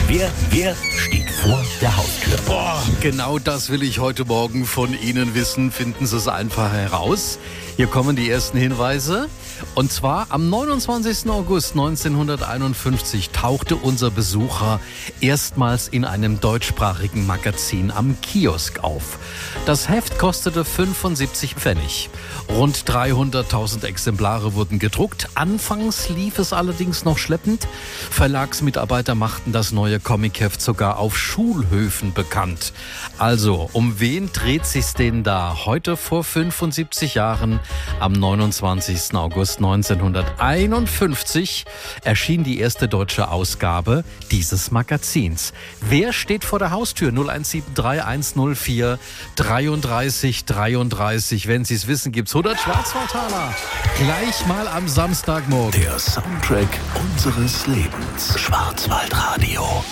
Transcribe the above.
Wer steht vor der Haustür? Boah, genau das will ich heute Morgen von Ihnen wissen. Finden Sie es einfach heraus. Hier kommen die ersten Hinweise. Und zwar am 29. August 1951 tauchte unser Besucher erstmals in einem deutschsprachigen Magazin am Kiosk auf. Das Heft kostete 75 Pfennig. Rund 300.000 Exemplare wurden gedruckt. Anfangs lief es allerdings noch schleppend. Verlagsmitarbeiter machten das neue Comicheft sogar auf Schulhöfen bekannt. Also, um wen dreht sich's denn da? Heute vor 75 Jahren, am 29. August 1951, erschien die erste deutsche Ausgabe dieses Magazins. Wer steht vor der Haustür? 0173 104 33 33. Wenn Sie es wissen, gibt's 100 Schwarzwaldtaler. Gleich mal am Samstagmorgen. Der Soundtrack unseres Lebens. Schwarzwaldradio.